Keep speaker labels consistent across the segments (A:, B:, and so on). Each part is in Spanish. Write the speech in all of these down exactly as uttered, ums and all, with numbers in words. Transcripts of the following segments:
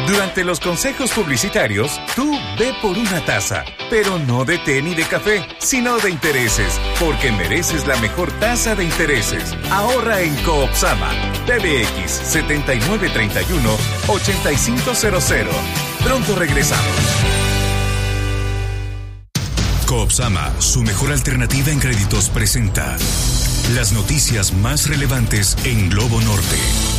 A: Durante los consejos publicitarios, tú ve por una taza, pero no de té ni de café, sino de intereses, porque mereces la mejor tasa de intereses. Ahorra en Coopsama. P B X setenta y nueve treinta y uno, ochenta y cinco cero cero. Pronto regresamos.
B: Coopsama, su mejor alternativa en créditos, presenta las noticias más relevantes en Globo Norte.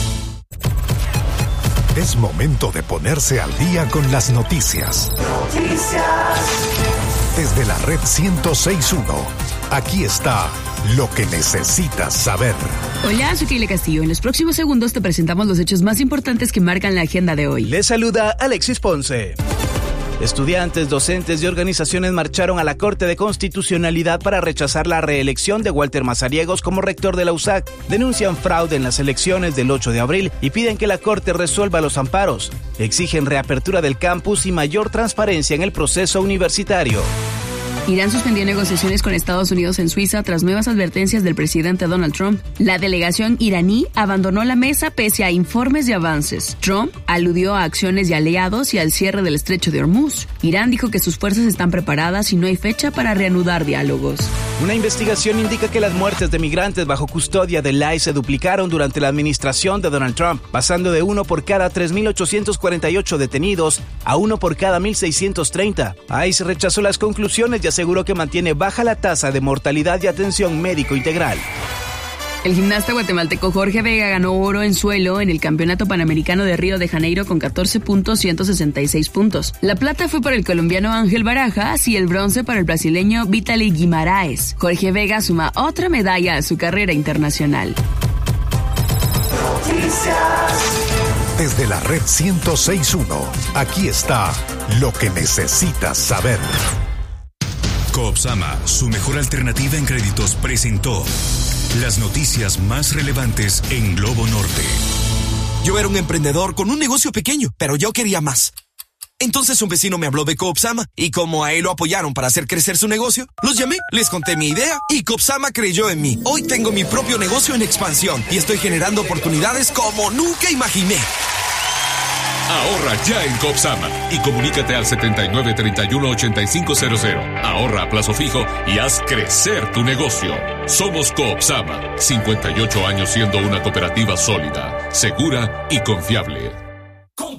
C: Es momento de ponerse al día con las noticias.
D: Noticias.
C: Desde la red ciento seis punto uno, aquí está lo que necesitas saber.
E: Hola, soy Keila Castillo. En los próximos segundos te presentamos los hechos más importantes que marcan la agenda de hoy.
F: Les saluda Alexis Ponce. Estudiantes, docentes y organizaciones marcharon a la Corte de Constitucionalidad para rechazar la reelección de Walter Mazariegos como rector de la U S A C. Denuncian fraude en las elecciones del ocho de abril y piden que la Corte resuelva los amparos. Exigen reapertura del campus y mayor transparencia en el proceso universitario.
E: Irán suspendió negociaciones con Estados Unidos en Suiza tras nuevas advertencias del presidente Donald Trump. La delegación iraní abandonó la mesa pese a informes de avances. Trump aludió a acciones de aliados y al cierre del estrecho de Hormuz. Irán dijo que sus fuerzas están preparadas y no hay fecha para reanudar diálogos.
F: Una investigación indica que las muertes de migrantes bajo custodia del I C E se duplicaron durante la administración de Donald Trump, pasando de uno por cada tres mil ochocientos cuarenta y ocho detenidos a uno por cada mil seiscientos treinta. I C E rechazó las conclusiones y aseguró que mantiene baja la tasa de mortalidad y atención médico integral.
E: El gimnasta guatemalteco Jorge Vega ganó oro en suelo en el Campeonato Panamericano de Río de Janeiro con catorce punto ciento sesenta y seis puntos. La plata fue para el colombiano Ángel Barajas y el bronce para el brasileño Vitaly Guimaraes. Jorge Vega suma otra medalla a su carrera internacional.
C: Desde la red ciento seis punto uno, aquí está lo que necesitas saber.
B: Coopsama, su mejor alternativa en créditos, presentó las noticias más relevantes en Globo Norte.
G: Yo era un emprendedor con un negocio pequeño, pero yo quería más. Entonces un vecino me habló de Coopsama y como a él lo apoyaron para hacer crecer su negocio, los llamé, les conté mi idea y Coopsama creyó en mí. Hoy tengo mi propio negocio en expansión y estoy generando oportunidades como nunca imaginé.
H: Ahorra ya en Coopsama y comunícate al setenta y nueve treinta y uno, ochenta y cinco cero cero. Ahorra a plazo fijo y haz crecer tu negocio. Somos Coopsama, cincuenta y ocho años siendo una cooperativa sólida, segura y confiable.